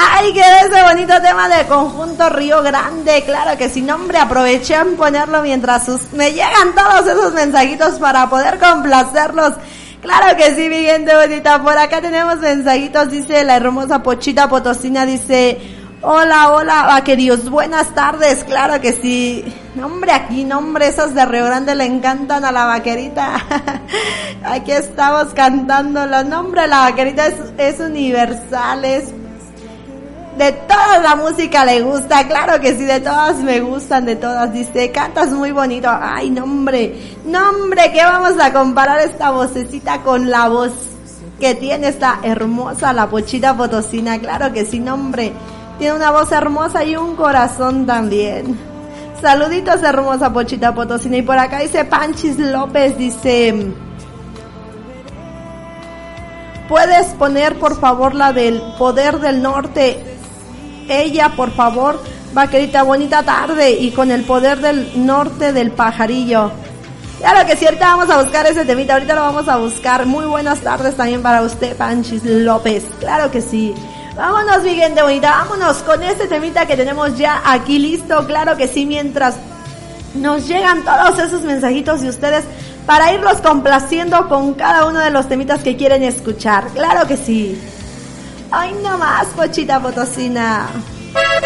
Ay, quedó ese bonito tema de Conjunto Río Grande. Claro que sí, nombre, aproveché en ponerlo mientras me llegan todos esos mensajitos para poder complacerlos. Claro que sí, mi gente bonita. Por acá tenemos mensajitos, dice la hermosa Pochita Potosina, dice: hola, vaqueros, buenas tardes. Claro que sí. Nombre, aquí, nombre, esos de Río Grande le encantan a la vaquerita. Aquí estamos cantando los nombres. La vaquerita es universal, es de toda la música le gusta, claro que sí, de todas me gustan, de todas, dice, cantas muy bonito. Ay, nombre, que vamos a comparar esta vocecita con la voz que tiene esta hermosa, la Pochita Potosina, claro que sí, nombre, tiene una voz hermosa y un corazón también. Saluditos, hermosa Pochita Potosina. Y por acá dice Panchis López, dice: ¿puedes poner por favor la del Poder del Norte? Ella, por favor, vaquerita, bonita tarde, y con el Poder del Norte del Pajarillo. Claro que sí, ahorita vamos a buscar ese temita, ahorita lo vamos a buscar. Muy buenas tardes también para usted, Panchis López, claro que sí. Vámonos, mi gente bonita, vámonos con este temita que tenemos ya aquí listo, claro que sí, mientras nos llegan todos esos mensajitos de ustedes para irlos complaciendo con cada uno de los temitas que quieren escuchar, claro que sí. Ay, no más, Pochita Potosina.